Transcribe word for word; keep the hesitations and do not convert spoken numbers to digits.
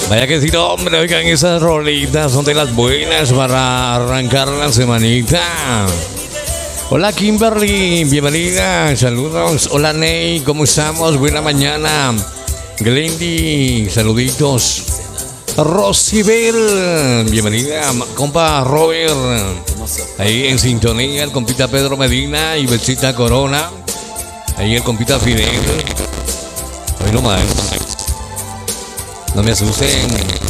Vaya que sí, hombre, oigan, esas rolitas son de las buenas para arrancar la semanita. Hola Kimberly, bienvenida, saludos. Hola Ney, ¿cómo estamos? Buena mañana. Glendy, saluditos. Rosibel, bienvenida. Compa Robert, ahí en sintonía, el compita Pedro Medina y Betsita Corona. Ahí el compita Fidel. Hoy no más. No me asusten.